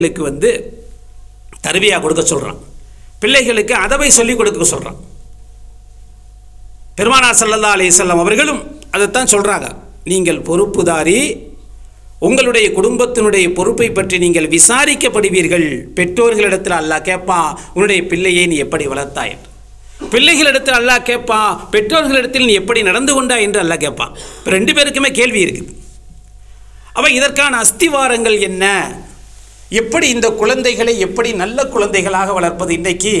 பிள்ளைகளுக்கு தர்பியா கொடுக்க சொல்கிறான், பிள்ளைகளுக்கு அதவை சொல்லிக் கொடுக்க சொல்கிறான். பெருமானார் ஸல்லல்லாஹு அலைஹி வஸல்லம் அவர்களும் அதைத்தான் சொல்கிறாங்க. நீங்கள் பொறுப்புதாரி, உங்களுடைய குடும்பத்தினுடைய பொறுப்பை பற்றி நீங்கள் விசாரிக்கப்படுவீர்கள். பெற்றோர்களிடத்தில் அல்லாஹ் கேட்பான், உன்னுடைய பிள்ளையை நீ எப்படி வளர்த்தாய் என்று. பிள்ளைகளிடத்தில் அல்லாஹ் கேட்பான், பெற்றோர்களிடத்தில் நீ எப்படி நடந்து கொண்டாய் என்று அல்லாஹ் கேட்பான். இப்போ 2 பேருக்குமே கேள்வி இருக்குது. அப்போ இதற்கான அஸ்திவாரங்கள் என்ன, எப்படி இந்த குழந்தைகளை எப்படி நல்ல குழந்தைகளாக வளர்ப்பது? இன்றைக்கு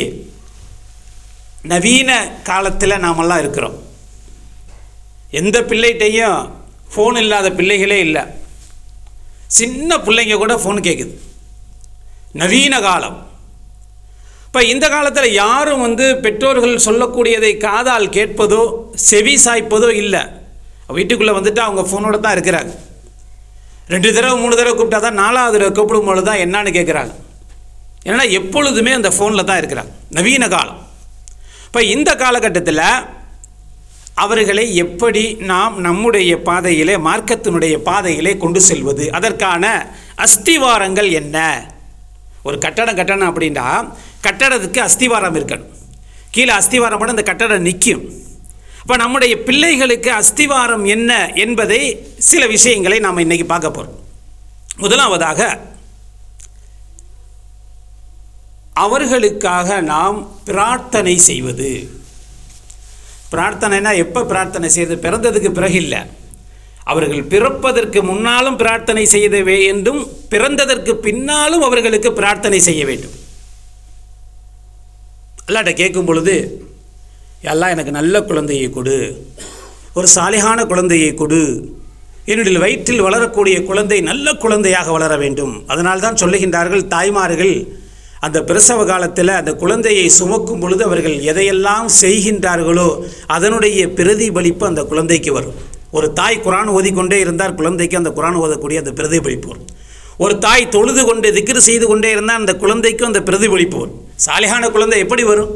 நவீன காலத்தில் நாமெல்லாம் இருக்கிறோம். எந்த பிள்ளைகிட்டையும் ஃபோன் இல்லாத பிள்ளைகளே இல்லை. சின்ன பிள்ளைங்க கூட ஃபோன் கேட்குது. நவீன காலம். இப்போ இந்த காலத்தில் யாரும் பெற்றோர்கள் சொல்லக்கூடியதை காதால் கேட்பதோ செவி சாய்ப்பதோ இல்லை. வீட்டுக்குள்ளே வந்துட்டு அவங்க ஃபோனோட தான் இருக்கிறாங்க. 2 தடவை 3 தடவை கூப்பிட்டா தான் 4வது தடவை கூப்பிடும்போது தான் என்னான்னு கேட்குறாங்க. ஏன்னா எப்பொழுதுமே அந்த ஃபோனில் தான் இருக்கிறாங்க. நவீன காலம். இப்போ இந்த காலகட்டத்தில் அவர்களை எப்படி நாம் நம்முடைய பாதையிலே, மார்க்கத்தினுடைய பாதையிலே கொண்டு செல்வது, அதற்கான அஸ்திவாரங்கள் என்ன? ஒரு கட்டடம் கட்டணும் அப்படின்னா கட்டடத்துக்கு அஸ்திவாரம் இருக்கணும். கீழே அஸ்திவாரம் போட அந்த கட்டடம் நிற்கும். இப்போ நம்முடைய பிள்ளைகளுக்கு அஸ்திவாரம் என்ன என்பதை சில விஷயங்களை நாம் இன்றைக்கி பார்க்க போகிறோம். முதலாவதாக, அவர்களுக்காக நாம் பிரார்த்தனை செய்வது. பிரார்த்தனைனா எப்போ பிரார்த்தனை செய்வது? பிறந்ததுக்கு பிறகு இல்லை, அவர்கள் பிறப்பதற்கு முன்னாலும் பிரார்த்தனை செய்ய வேண்டும், பிறந்ததற்கு பின்னாலும் அவர்களுக்கு பிரார்த்தனை செய்ய வேண்டும். அல்லாஹ்ட்ட கேட்கும் பொழுது, எல்லாம் எனக்கு நல்ல குழந்தையை கொடு, ஒரு சாலிகான குழந்தையை கொடு, என்னுடைய வயிற்றில் வளரக்கூடிய குழந்தை நல்ல குழந்தையாக வளர வேண்டும். அதனால்தான் சொல்லுகின்றார்கள் தாய்மார்கள் அந்த பிரசவ காலத்தில் அந்த குழந்தையை சுமக்கும் பொழுது அவர்கள் எதையெல்லாம் செய்கின்றார்களோ அதனுடைய பிரதிபலிப்பு அந்த குழந்தைக்கு வரும். ஒரு தாய் குர்ஆன் ஓதிக்கொண்டே இருந்தால் குழந்தைக்கு அந்த குர்ஆன் ஓதக்கூடிய அந்த பிரதிபலிப்பு வரும். ஒரு தாய் தொழுது கொண்டு திக்ர் செய்து கொண்டே இருந்தால் அந்த குழந்தைக்கும் அந்த பிரதிபலிப்பு வரும். சாலிகான குழந்தை எப்படி வரும்?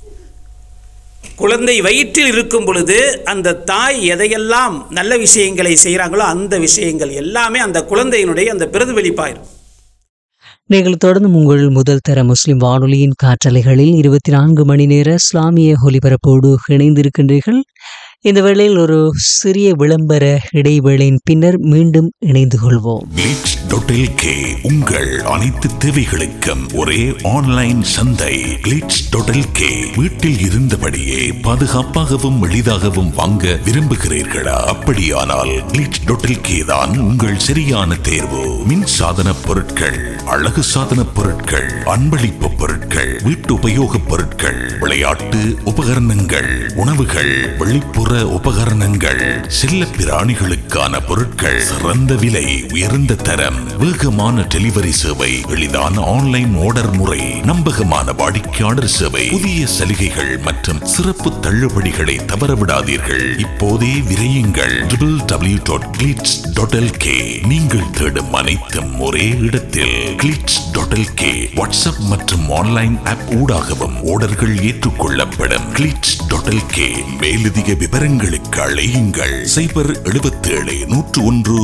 குழந்தை வயிற்றில் இருக்கும் பொழுது அந்த தாய் எதையெல்லாம் நல்ல விஷயங்களை செய்கிறாங்களோ அந்த விஷயங்கள் எல்லாமே அந்த குழந்தையினுடைய அந்த பிரதிபலிப்பாயிரும். நீங்கள் தொடர்ந்து உங்கள் முதல் தர முஸ்லிம் வானொலியின் காற்றலைகளில் 24 மணி நேர இஸ்லாமிய ஒலிபரப்போடு இணைந்திருக்கின்றீர்கள். இந்த வேளையில் ஒரு சிறிய விளம்பர இடைவேளையின் பின்னர் மீண்டும் இணைந்து கொள்வோம். glitch.lk உங்கள் அனைத்து தேவைகளுக்கும் ஒரே ஆன்லைன் சந்தை. glitch.lk. வீட்டில் இருந்தபடியே பாதுகாப்பாகவும் எளிதாகவும் வாங்க விரும்புகிறீர்களா? அப்படியானால் glitch.lk தான் உங்கள் சரியான தேர்வு. மின் சாதன பொருட்கள், அழகு சாதன பொருட்கள், அன்பளிப்பு பொருட்கள், வீட்டு உபயோக பொருட்கள், விளையாட்டு உபகரணங்கள், உணவுகள், வெளிப்புற உபகரணங்கள், செல்ல பிராணிகளுக்கான பொருட்கள், சிறந்த விலை, உயர்ந்த தரம், வேகமான டெலிவரி சேவை, எளிதான ஆன்லைன் ஆர்டர் முறை, நம்பகமான வாடிக்கையாளர் சேவை, புதிய சலுகைகள் மற்றும் சிறப்பு தள்ளுபடிகளை தவறவிடாதீர்கள். இப்போதே விரையுங்கள் www.glitch.lk. நீங்கள் தேடும் அனைத்தும் ஒரே இடத்தில். glitch.lk. வாட்ஸ்அப் மற்றும் ஆன்லைன் ஆப் ஊடாகவும் ஆர்டர்கள் ஏற்றுக்கொள்ளப்படும். glitch.lk. மேலதிக விவரங்களுக்கு அழையுங்கள் 077 101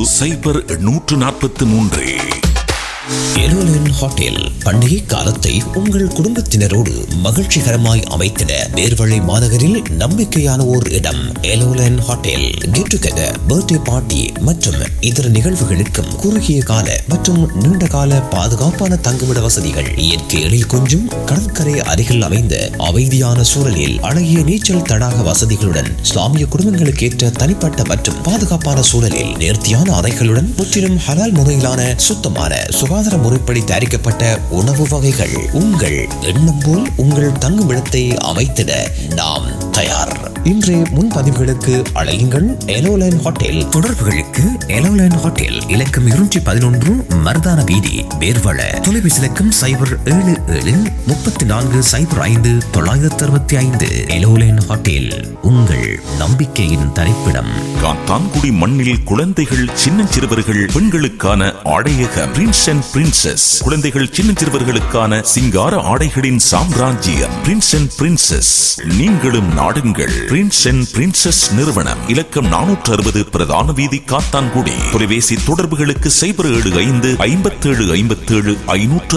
0843. எலோலன் ஹோட்டல் பண்டிகை காலத்தை உங்கள் குடும்பத்தினரோடு மகிழ்ச்சிகரமாய் அமைத்திட நேர்வழி மாநகரில் நம்பிக்கையான ஓர் இடம். எலோலன் hotel get together, birthday party மற்றும் இதர நிகழ்வுகளுக்கும் குறுகிய கால மற்றும் நீண்ட கால பாதுகாப்பான தங்குமிட வசதிகள், இயற்கை எழில் கொஞ்சும் கடற்கரை அருகில் அமைந்த அமைதியான சூழலில் அழகிய நீச்சல் தடாக வசதிகளுடன், இஸ்லாமிய குடும்பங்களுக்கு ஏற்ற தனிப்பட்ட மற்றும் பாதுகாப்பான சூழலில் நேர்த்தியான அறைகளுடன், முற்றிலும் ஹலால் முறையிலான சுத்தமான சுகாதார முறைப்படி தயாரிக்கப்பட்ட உணவு வகைகள். உங்கள் எண்ணம் போல் உங்கள் தங்குமிடத்தை அமைத்திட நாம் தயார். இன்றைய முன்பதிவுகளுக்கு அழையுங்கள் எலோலைன் ஹோட்டல். தொடர்புகளுக்கு எலோலைன் ஹோட்டல் இலக்கம் 211 மர்தான வீதி, பேர்வள. தொலைபேசி இலக்கம் 077 34 05 965. எலோலைன் ஹோட்டல், உங்கள் நம்பிக்கையின் தரிப்பிடம். காத்தான்குடி மண்ணில் குழந்தைகள், சின்னஞ்சிறுவர்கள், பெண்களுக்கான ஆடையகம் பிரின்ஸ் அண்ட் பிரின்சஸ். குழந்தைகள், சின்னஞ்சிறுவர்களுக்கான சிங்கார ஆடைகளின் சாம்ராஜ்யம் பிரின்ஸ் அண்ட் பிரின்சஸ். நீங்களும் நாடுங்கள். பிரின்ஸ் அண்ட் பிரின்சஸ் நிறுவனம். இலக்கம் 460 பிரதான வீதி, காத்தான்குடி. தொலைபேசி தொடர்புகளுக்கு 075 57 57 500